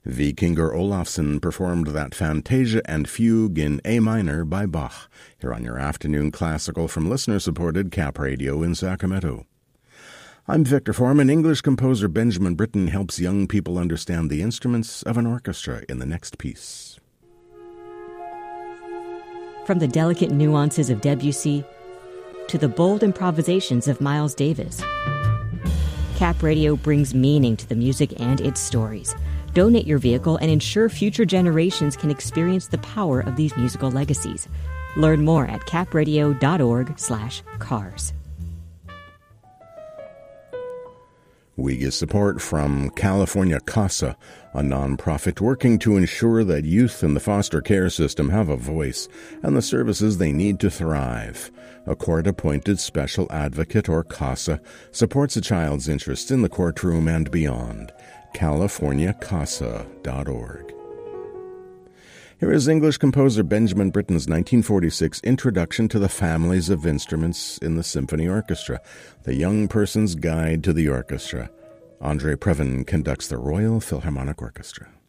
Vikingur Olafsson performed that Fantasia and Fugue in A minor by Bach, here on your afternoon classical from listener-supported Cap Radio in Sacramento. I'm Victor Foreman. English composer Benjamin Britten helps young people understand the instruments of an orchestra in the next piece. From the delicate nuances of Debussy to the bold improvisations of Miles Davis, Cap Radio brings meaning to the music and its stories. Donate your vehicle and ensure future generations can experience the power of these musical legacies. Learn more at capradio.org/cars. We get support from California CASA, a nonprofit working to ensure that youth in the foster care system have a voice and the services they need to thrive. A court-appointed special advocate, or CASA, supports a child's interest in the courtroom and beyond. CaliforniaCasa.org. Here is English composer Benjamin Britten's 1946 introduction to the families of instruments in the symphony orchestra, The Young Person's Guide to the Orchestra. Andre Previn conducts the Royal Philharmonic Orchestra.